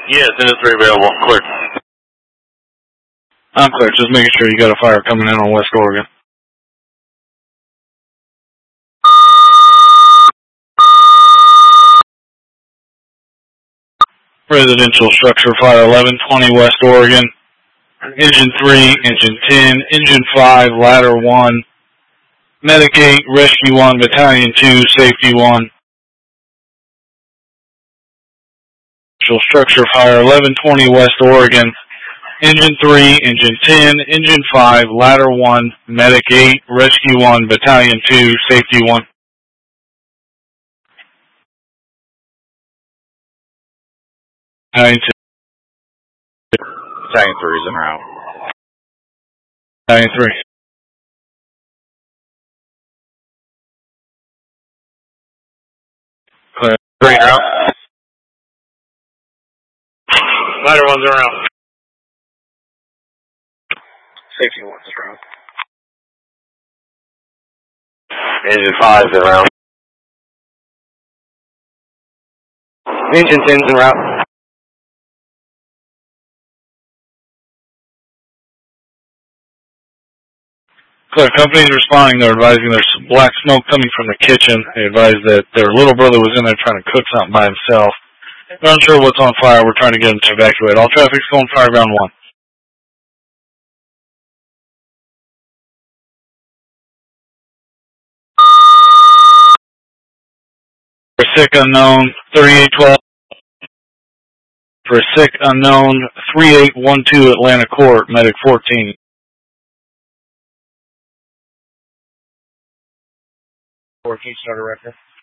Yes, Engine 3 available. Clear. I'm clear. Just making sure you got a fire coming in on West Oregon. Residential structure fire 1120 West Oregon. Engine 3, Engine 10, Engine 5, Ladder 1, Medic 8, Rescue 1, Battalion 2, Safety 1. Structure fire 1120 West Oregon. Engine 3, Engine 10, Engine 5, Ladder 1, Medic 8, Rescue 1, Battalion 2, Safety 1. Battalion 2. Battalion 3 is en route. Battalion 3. Clear. 3 en route. Ladder 1's en route. Safety 1's en route. Engine 5's en route. Engine 10's en route. Clear. Company's responding. They're advising there's some black smoke coming from the kitchen. They advise that their little brother was in there trying to cook something by himself. They're unsure what's on fire. We're trying to get them to evacuate. All traffic's going fireground 1. For sick unknown 3812. For sick unknown 3812 Atlanta Court, Medic 14. 14 starter record.